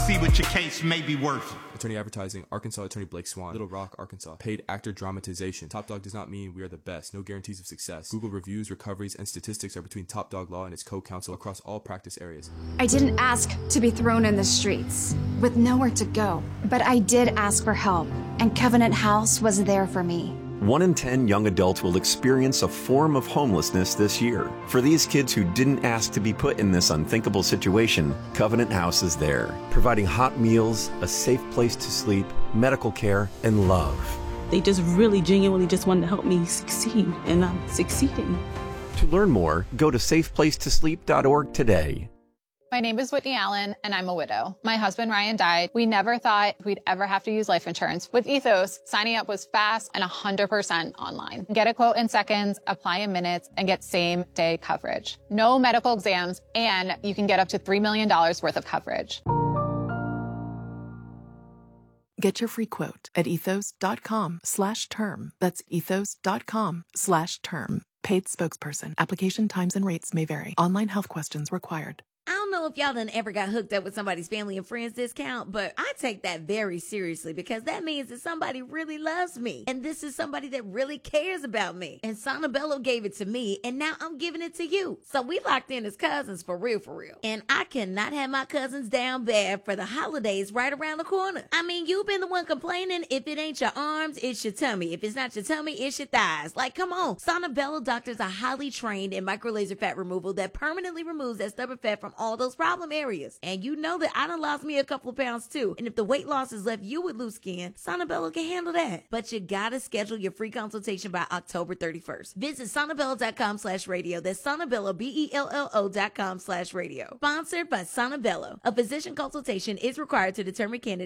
see what your case may be worth. Attorney Advertising, Arkansas Attorney Blake Swan, Little Rock, Arkansas. Paid actor dramatization. Top Dog does not mean we are the best. No guarantees of success. Google reviews, recoveries, and statistics are between Top Dog Law and its co-counsel across all practice areas. I didn't ask to be thrown in the streets with nowhere to go, but I did ask for help, and Covenant House was there for me. 1 in 10 young adults will experience a form of homelessness this year. For these kids who didn't ask to be put in this unthinkable situation, Covenant House is there, providing hot meals, a safe place to sleep, medical care, and love. They just really genuinely just wanted to help me succeed, and I'm succeeding. To learn more, go to safeplacetosleep.org today. My name is Whitney Allen, and I'm a widow. My husband, Ryan, died. We never thought we'd ever have to use life insurance. With Ethos, signing up was fast and 100% online. Get a quote in seconds, apply in minutes, and get same-day coverage. No medical exams, and you can get up to $3 million worth of coverage. Get your free quote at ethos.com/term. That's ethos.com/term. Paid spokesperson. Application times and rates may vary. Online health questions required. I don't know if y'all done ever got hooked up with somebody's family and friends discount, but I take that very seriously because that means that somebody really loves me. And this is somebody that really cares about me. And Sonobello gave it to me, and now I'm giving it to you. So we locked in as cousins for real, for real. And I cannot have my cousins down bad for the holidays right around the corner. I mean, you've been the one complaining. If it ain't your arms, it's your tummy. If it's not your tummy, it's your thighs. Like, come on. Sonobello doctors are highly trained in microlaser fat removal that permanently removes that stubborn fat from all those problem areas. And you know that I done lost me a couple of pounds too. And if the weight loss has left you with loose skin, Sonobello can handle that. But you gotta schedule your free consultation by October 31st. Visit sonobello.com/radio. That's Sonobello, BELLO.com/radio. Sponsored by Sonobello. A physician consultation is required to determine candidate